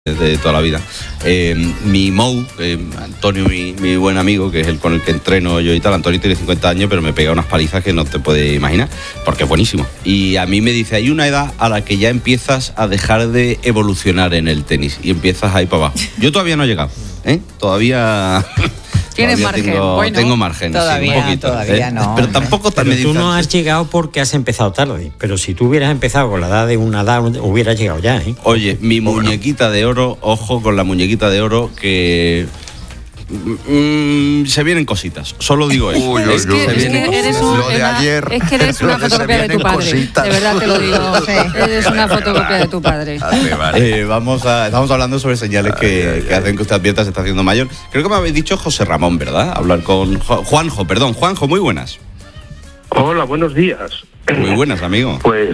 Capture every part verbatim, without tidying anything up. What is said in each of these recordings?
de toda la vida. Eh, mi Mou, eh, Antonio, mi, mi buen amigo, que es el con el que entreno yo y tal, Antonio tiene cincuenta años, pero me pega unas palizas que no te puedes imaginar, porque es buenísimo. Y a mí me dice, hay una edad a la que ya empiezas a dejar de evolucionar en el tenis y empiezas a ir para abajo. Yo todavía no he llegado, ¿eh? Todavía... Tienes margen. Tengo, bueno, tengo margen, todavía, sí, un poquito. Todavía ¿eh? no. Pero tampoco tan Pero tú no has llegado porque has empezado tarde. Pero si tú hubieras empezado con la edad de una edad, hubieras llegado ya, ¿eh? Oye, mi muñequita de oro, ojo con la muñequita de oro, que... Mm, se vienen cositas, solo digo eso. Uy, uy, es que, es que eres, un, Lo de una, ayer, es que eres una fotocopia de tu padre. Cositas. De verdad te lo digo. Sí. Eres una fotocopia de tu padre. Vale, vale. Eh, vamos a, estamos hablando sobre señales que, ay, ay, que hacen que usted advierta se está haciendo mayor. Creo que me habéis dicho José Ramón, ¿verdad? Hablar con Juanjo, perdón. Juanjo, muy buenas. Hola, buenos días. Muy buenas, amigo. Pues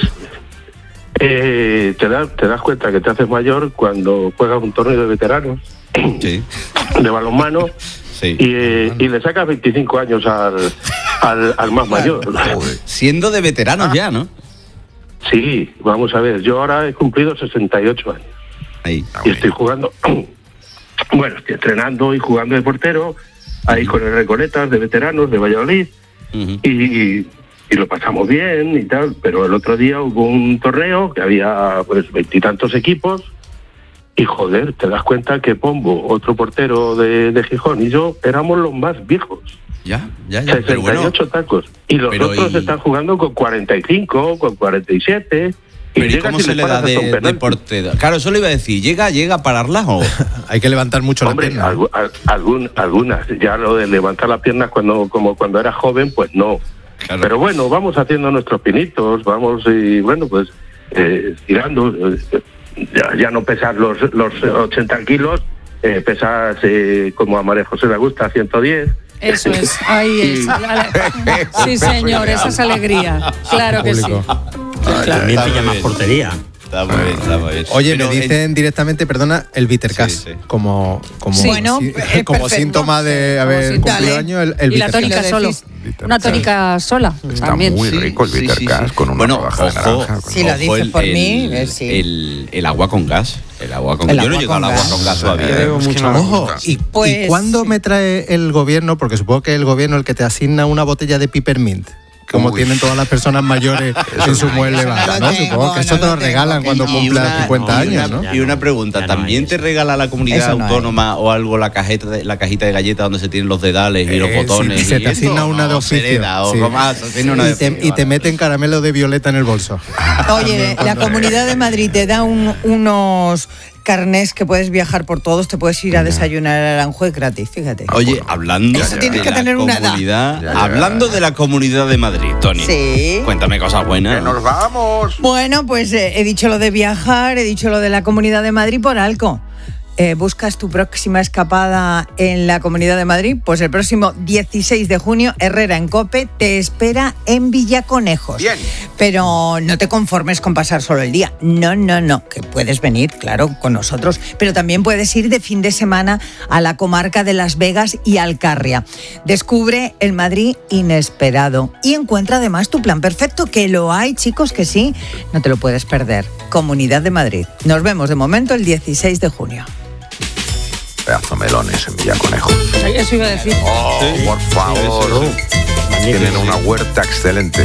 eh, te, das, te das cuenta que te haces mayor cuando juegas un torneo de veteranos. Sí. De balonmano. Sí. Y, eh, y le sacas veinticinco años al, al, al más mayor. Siendo de veteranos ah. ya, ¿no? Sí, vamos a ver. Yo ahora he cumplido sesenta y ocho años. Ahí. Y estoy jugando, bueno, estoy entrenando y jugando de portero, ahí con el Recoletas de veteranos de Valladolid. Uh-huh. y, y lo pasamos bien y tal, pero el otro día hubo un torneo que había pues veintitantos equipos. Y joder, te das cuenta que Pombo, otro portero de, de Gijón, y yo éramos los más viejos. Ya, ya, ya. sesenta y ocho bueno, tacos. Y los otros y... están jugando con cuarenta y cinco, con cuarenta y siete. Y pero ¿y cómo se le da de, de portero? Claro, eso le iba a decir. ¿Llega, llega a pararlas o...? Hay que levantar mucho Hombre, la pierna. Alg- algún, algunas. Ya lo de levantar las piernas cuando, como cuando era joven, pues no. Claro. Pero bueno, vamos haciendo nuestros pinitos, vamos y bueno, pues eh, tirando... Eh, Ya, ya no pesas los, los ochenta kilos, eh, pesas eh, como a María José le gusta, ciento diez. Eso es, ahí es. Sí, señor, esa es alegría. Claro que sí. También pilla más portería. Está muy bien, está muy bien. Oye, pero me dicen el... directamente, perdona, el Vitercas, sí, sí. como como, sí. bueno, sí, como síntoma de haber cumplido años el, el y la tónica solo. Una tónica sola. Está también. muy rico el Vitercas, sí, sí, sí. Con una bueno, rodaja de naranja. Si lo dices el, por el, mí, eh, sí. el, el agua con gas. El agua con el gas. Yo agua no he llegado al agua con gas todavía. Eh, es que no Ojo, y, pues, ¿y cuándo me trae el gobierno? Porque supongo que el gobierno el que te asigna una botella de Peppermint. Como Uy. tienen todas las personas mayores en su mueble bar, ¿no? Supongo que eso no te lo regalan cuando cumplas cincuenta años, ¿no? Y una pregunta, ¿también te regala la comunidad autónoma o algo la cajeta de, la cajita de galletas donde se tienen los dedales y los botones? Sí, se te asigna una de oficio. Y te meten caramelo de violeta en el bolso. Oye, la Comunidad de Madrid te da un, unos... carnés que puedes viajar por todos, te puedes ir a desayunar a Aranjuez gratis, fíjate. Oye, hablando Eso de tienes que la tener una comunidad, ya, ya. hablando de la Comunidad de Madrid, Tony. Sí. Cuéntame cosas buenas. ¡Que nos vamos! Bueno, pues eh, he dicho lo de viajar, he dicho lo de la Comunidad de Madrid por algo. Eh, ¿Buscas tu próxima escapada en la Comunidad de Madrid? Pues el próximo dieciséis de junio, Herrera en Cope te espera en Villaconejos. Bien. Pero no te conformes con pasar solo el día. No, no, no, que puedes venir, claro, con nosotros, pero también puedes ir de fin de semana a la comarca de Las Vegas y Alcarria. Descubre el Madrid inesperado y encuentra además tu plan perfecto, que lo hay, chicos, que sí, no te lo puedes perder. Comunidad de Madrid. Nos vemos de momento el dieciséis de junio. Pedazo melones en Villaconejo. Eso iba a decir. Oh, sí, por favor. Sí, sí, sí. Tienen una huerta excelente.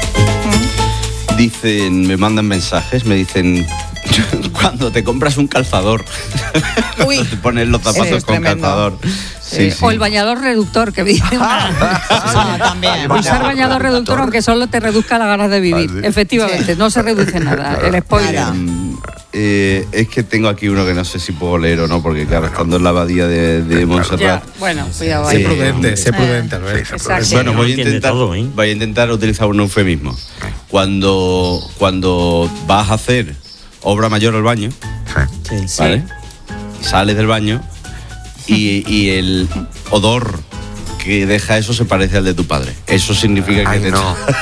Dicen, me mandan mensajes, me dicen, cuando te compras un calzador, Uy, te pones los zapatos con tremendo. calzador. Sí, sí. O el bañador reductor, que dicen. Ah, también. Usar bañador reductor, aunque solo te reduzca las ganas de vivir. Ah, sí. Efectivamente, sí. No se reduce nada. El spoiler. Um, eh, es que tengo aquí uno que no sé si puedo leer o no, porque claro, estando en la abadía de, de Montserrat. Ya, bueno, cuidado ahí. Sé prudente, sé prudente, Albert. Exacto. Bueno, voy a intentar, voy a intentar utilizar un eufemismo. Cuando, cuando vas a hacer obra mayor al baño, sí. ¿vale? Sales del baño y, y el odor que deja eso se parece al de tu padre. Eso significa Ay, que te... no.